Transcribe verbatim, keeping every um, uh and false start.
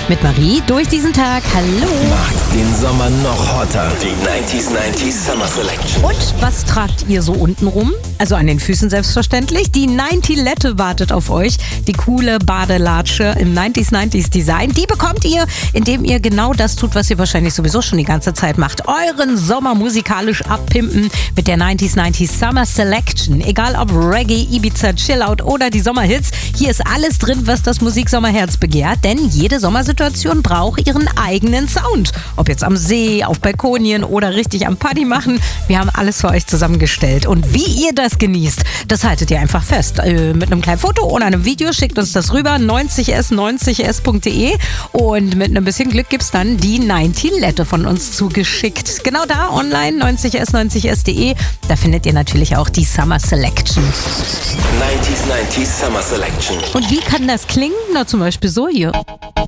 mit Marie durch diesen Tag. Hallo. Macht den Sommer noch hotter. Die neunzig neunzig Summer Selection. Und was tragt ihr so unten rum? Also an den Füßen selbstverständlich. Die neunzig-Lette wartet auf euch. Die coole Badelatsche im neunzig neunzig Design. Die bekommt ihr, indem ihr genau das tut, was ihr wahrscheinlich sowieso schon die ganze Zeit macht. Euren Sommer musikalisch abpimpen mit der neunzig neunzig Summer Selection. Egal ob Reggae, Ibiza, Chillout oder die Sommerhits. Hier ist alles drin, was das Musiksommerherz begehrt. Denn jede Sommersituation braucht ihren eigenen Sound. Ob jetzt am See, auf Balkonien oder richtig am Party machen. Wir haben alles für euch zusammengestellt. Und wie ihr das genießt, das haltet ihr einfach fest. Äh, mit einem kleinen Foto oder einem Video schickt uns das rüber. neunzig s neunzig s punkt de und mit einem bisschen Glück gibt's dann die neunzig-Lette von uns zugeschickt. Genau da online neunzig s neunzig s punkt de. Da findet ihr natürlich auch die Summer Selection. neunzig neunzig Summer Selection. Und wie kann das klingen? Na, zum Beispiel so hier.